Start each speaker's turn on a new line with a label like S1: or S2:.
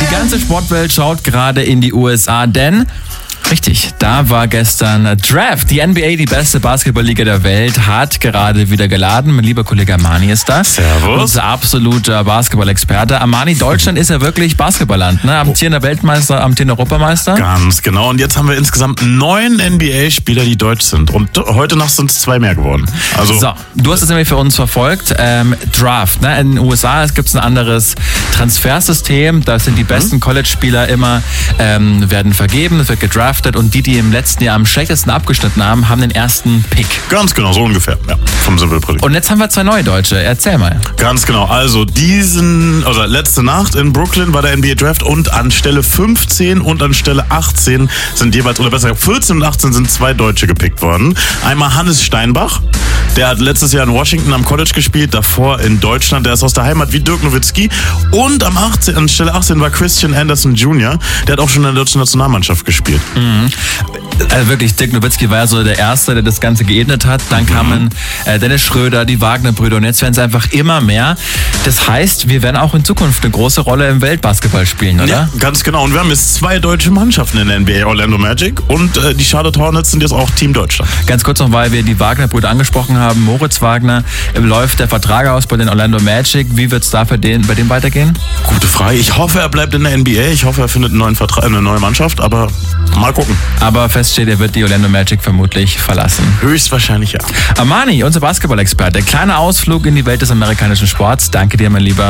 S1: Die ganze Sportwelt schaut gerade in die USA, denn richtig, da war gestern Draft. Die NBA, die beste Basketballliga der Welt, hat gerade wieder geladen. Mein lieber Kollege Armani ist da.
S2: Servus.
S1: Unser absoluter Basketball-Experte. Armani, Deutschland ist ja wirklich Basketballland, ne? Amtierender Weltmeister, amtierender Europameister.
S2: Ganz genau. Und jetzt haben wir insgesamt 9 NBA-Spieler, die deutsch sind. Und heute Nacht sind es 2 mehr geworden. Also
S1: So, du hast es nämlich für uns verfolgt. Draft, ne? In den USA gibt es ein anderes Transfersystem. Da sind die besten College-Spieler immer, werden vergeben, es wird gedraftet. Und die im letzten Jahr am schlechtesten abgeschnitten haben, haben den ersten Pick.
S2: ganz genau, so ungefähr. Ja, vom Simple Project.
S1: Und jetzt haben wir 2 neue Deutsche. Erzähl mal.
S2: Ganz genau. Also letzte Nacht in Brooklyn war der NBA Draft und an Stelle 15 und an Stelle 18 sind jeweils, oder besser 14 und 18 sind 2 Deutsche gepickt worden. Einmal Hannes Steinbach, der hat letztes Jahr in Washington am College gespielt, davor in Deutschland, der ist aus der Heimat wie Dirk Nowitzki. Und an Stelle 18 war Christian Anderson Jr., der hat auch schon in der deutschen Nationalmannschaft gespielt.
S1: Also wirklich, Dirk Nowitzki war ja so der Erste, der das Ganze geebnet hat. Dann kamen Dennis Schröder, die Wagner-Brüder und jetzt werden es einfach immer mehr. Das heißt, wir werden auch in Zukunft eine große Rolle im Weltbasketball spielen, oder?
S2: Ja, ganz genau. Und wir haben jetzt 2 deutsche Mannschaften in der NBA, Orlando Magic und die Charlotte Hornets sind jetzt auch Team Deutschland.
S1: Ganz kurz noch, weil wir die Wagner-Brüder angesprochen haben. Moritz Wagner, läuft der Vertrag aus bei den Orlando Magic. Wie wird es da bei dem weitergehen?
S2: Gute Frage. Ich hoffe, er bleibt in der NBA. Ich hoffe, er findet einen neuen Vertrag, eine neue Mannschaft, aber mal gucken.
S1: Aber fest steht, er wird die Orlando Magic vermutlich verlassen.
S2: Höchstwahrscheinlich ja.
S1: Armani, unser Basketball-Experte. Kleiner Ausflug in die Welt des amerikanischen Sports. Danke dir, mein Lieber.